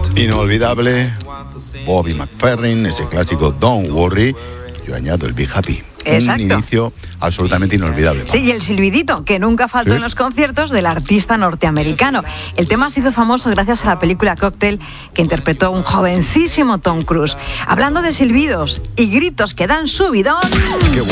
Inolvidable, Bobby McFerrin, ese clásico Don't Worry, yo añado el Be Happy. Exacto. Un inicio absolutamente inolvidable. Sí, y el silbidito, que nunca faltó en los conciertos del artista norteamericano. El tema se hizo famoso gracias a la película Cocktail que interpretó un jovencísimo Tom Cruise. Hablando de silbidos y gritos que dan subidón... Qué bueno.